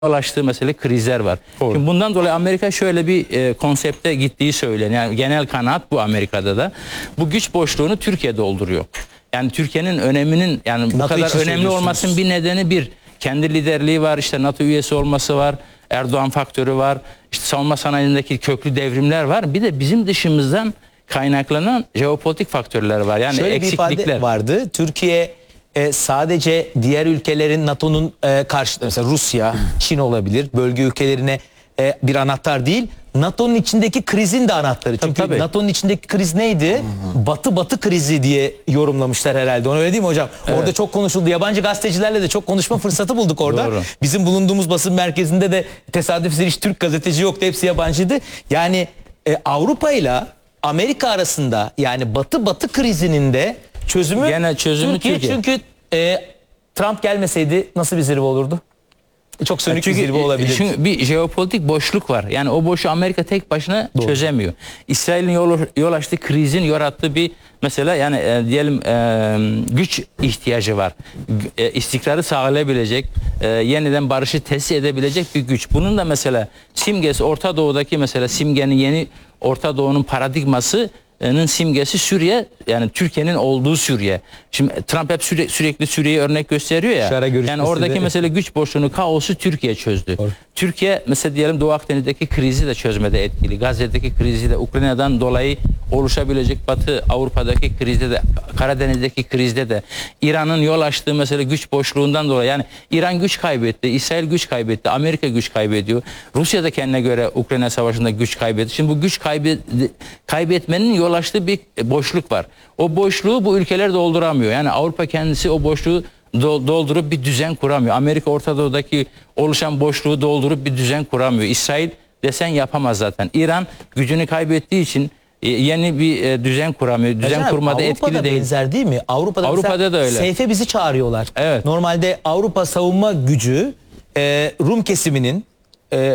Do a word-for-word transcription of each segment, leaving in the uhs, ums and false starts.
ulaştığı mesela krizler var. Doğru. Şimdi bundan dolayı Amerika şöyle bir e, konsepte gittiği söyleniyor. Yani genel kanaat bu Amerika'da da. Bu güç boşluğunu Türkiye dolduruyor. Yani Türkiye'nin öneminin yani bu NATO kadar önemli olmasının bir nedeni bir kendi liderliği var, işte NATO üyesi olması var, Erdoğan faktörü var, işte savunma sanayindeki köklü devrimler var. Bir de bizim dışımızdan kaynaklanan jeopolitik faktörler var. Yani şöyle eksiklikler. Bir ifade vardı. Türkiye e, sadece diğer ülkelerin NATO'nun e, karşıtı, mesela Rusya, Çin olabilir, bölge ülkelerine e, bir anahtar değil. NATO'nun içindeki krizin de anahtarı. Çünkü tabii, tabii. NATO'nun içindeki kriz neydi? Batı Batı krizi diye yorumlamışlar herhalde. Onu öyle değil mi hocam? Evet. Orada çok konuşuldu. Yabancı gazetecilerle de çok konuşma fırsatı bulduk orada. Doğru. Bizim bulunduğumuz basın merkezinde de tesadüf hiç Türk gazeteci yoktu. Hepsi yabancıydı. Yani e, Avrupa ile Amerika arasında, yani Batı Batı krizinin de çözümü, gene çözümü Türkiye. Türkiye. Çünkü e, Trump gelmeseydi nasıl bir zirve olurdu? Çok sönük çünkü, bir zirve olabilir. Çünkü bir jeopolitik boşluk var. Yani o boşluğu Amerika tek başına Doğru. çözemiyor. İsrail'in yol, yol açtığı krizin yarattığı bir mesela yani e, diyelim e, güç ihtiyacı var. E, istikrarı sağlayabilecek, e, yeniden barışı tesis edebilecek bir güç. Bunun da mesela simgesi Orta Doğu'daki mesela simgenin yeni Orta Doğu'nun paradigması simgesi Suriye, yani Türkiye'nin olduğu Suriye. Şimdi Trump hep süre, sürekli Suriye'yi örnek gösteriyor ya. Yani oradaki de, mesela güç boşluğunu, kaosu Türkiye çözdü. Doğru. Türkiye mesela diyelim Doğu Akdeniz'deki krizi de çözmede etkili. Gazze'deki krizi de, Ukrayna'dan dolayı oluşabilecek Batı Avrupa'daki krizde de, Karadeniz'deki krizde de, İran'ın yol açtığı mesela güç boşluğundan dolayı, yani İran güç kaybetti, İsrail güç kaybetti, Amerika güç kaybediyor. Rusya da kendine göre Ukrayna Savaşı'nda güç kaybetti. Şimdi bu güç kaybet, kaybetmenin yol açtığı bir boşluk var. O boşluğu bu ülkeler dolduramıyor. Yani Avrupa kendisi o boşluğu doldurup bir düzen kuramıyor. Amerika Orta Doğu'daki oluşan boşluğu doldurup bir düzen kuramıyor. İsrail desen yapamaz zaten. İran gücünü kaybettiği için yeni bir düzen kuramıyor. Düzen Hocam, kurmada Avrupa'da etkili değil. benzer değil mi? Avrupa'da, Avrupa'da da öyle. Seyfe bizi çağırıyorlar. Evet. Normalde Avrupa savunma gücü e, Rum kesiminin e,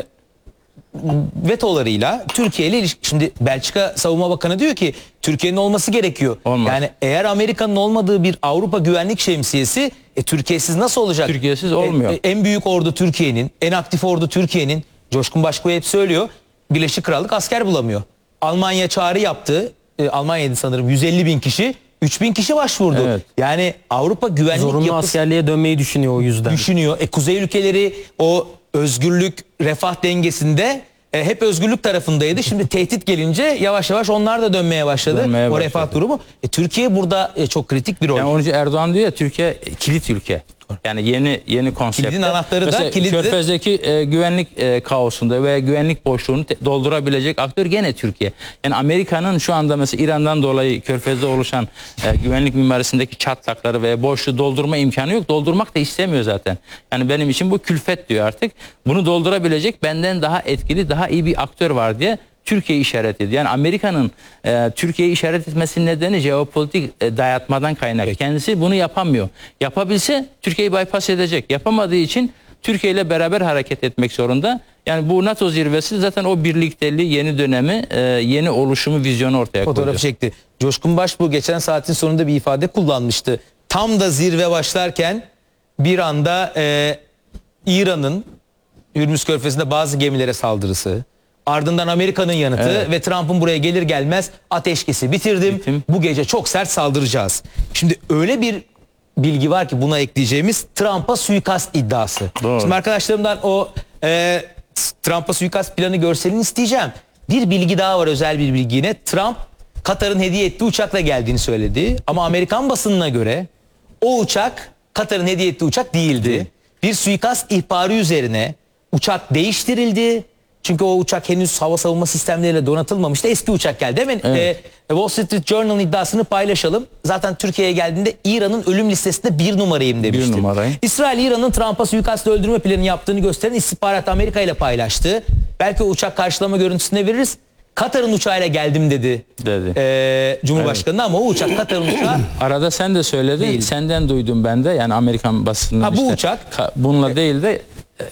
vetolarıyla Türkiye ile ilişki. Şimdi Belçika Savunma Bakanı diyor ki Türkiye'nin olması gerekiyor. Olmaz. Yani eğer Amerika'nın olmadığı bir Avrupa güvenlik şemsiyesi e, Türkiye'siz nasıl olacak? Türkiye'siz olmuyor. E, e, en büyük ordu Türkiye'nin, en aktif ordu Türkiye'nin. Coşkun Başbuğ hep söylüyor. Birleşik Krallık asker bulamıyor. Almanya çağrı yaptı. E, Almanya'da sanırım yüz elli bin kişi. üç bin kişi başvurdu. Evet. Yani Avrupa güvenlik zorunlu yapısı, askerliğe dönmeyi düşünüyor o yüzden. Düşünüyor. E, Kuzey ülkeleri o özgürlük, refah dengesinde e, hep özgürlük tarafındaydı. Şimdi tehdit gelince yavaş yavaş onlar da dönmeye başladı. Dönmeye o başladı. Refah durumu. E, Türkiye burada e, çok kritik bir rol. Yani onun için Erdoğan diyor ya, Türkiye kilit ülke. Yani yeni yeni konsept. Kilidin anahtarı da kilitli. Körfez'deki e, güvenlik e, kaosunda veya güvenlik boşluğunu te, doldurabilecek aktör gene Türkiye. Yani Amerika'nın şu anda mesela İran'dan dolayı Körfez'de oluşan e, güvenlik mimarisindeki çatlakları veya boşluğu doldurma imkanı yok. Doldurmak da istemiyor zaten. Yani benim için bu külfet diyor artık. Bunu doldurabilecek benden daha etkili, daha iyi bir aktör var diye Türkiye'yi işaret ediyor. Yani Amerika'nın e, Türkiye'yi işaret etmesinin nedeni jeopolitik e, dayatmadan kaynaklı. Kendisi bunu yapamıyor. Yapabilse Türkiye'yi bypass edecek. Yapamadığı için Türkiye ile beraber hareket etmek zorunda. Yani bu NATO zirvesi zaten o birlikteliği, yeni dönemi, e, yeni oluşumu, vizyonu ortaya koyuyor. Fotoğrafı çekti. Coşkun Başbuğ geçen saatin sonunda bir ifade kullanmıştı. Tam da zirve başlarken bir anda e, İran'ın Hürmüz Körfezi'nde bazı gemilere saldırısı, ardından Amerika'nın yanıtı evet. ve Trump'ın buraya gelir gelmez ateşkesi bitirdim. Bitim. Bu gece çok sert saldıracağız. Şimdi öyle bir bilgi var ki buna ekleyeceğimiz Trump'a suikast iddiası. Doğru. Şimdi arkadaşlarımdan o e, Trump'a suikast planı görselini isteyeceğim. Bir bilgi daha var, özel bir bilgi yine. Trump Katar'ın hediye ettiği uçakla geldiğini söyledi. Ama Amerikan basınına göre o uçak Katar'ın hediye ettiği uçak değildi. Değil. Bir suikast ihbarı üzerine uçak değiştirildi. Çünkü o uçak henüz hava savunma sistemleriyle donatılmamıştı. Eski uçak geldi. Hemen evet. e, Wall Street Journal'ın iddiasını paylaşalım. Zaten Türkiye'ye geldiğinde İran'ın ölüm listesinde bir numarayım demişti. Bir numarayı. İsrail, İran'ın Trump'a suikastla öldürme planı yaptığını gösteren istihbarat Amerika ile paylaştı. Belki o uçak karşılama görüntüsünde veririz. Katar'ın uçağıyla geldim dedi, dedi. E, Cumhurbaşkanı evet. ama o uçak Katar'ın uçağı. Arada sen de söyledin. Değil. Senden duydum ben de. Yani Amerikan basının ha, bu işte, uçak bununla evet. değil de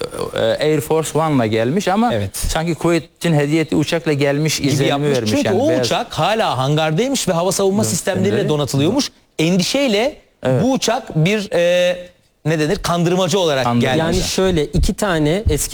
Air Force One'la gelmiş ama evet. sanki Kuveyt'in hediye ettiği uçakla gelmiş izlenimi vermiş. Çünkü yani o beyaz... uçak hala hangardaymış ve hava savunma sistemleriyle donatılıyormuş. Endişeyle evet. bu uçak bir e, ne denir? Kandırmacı olarak Kandırmacı. gelmiş. Yani şöyle iki tane eski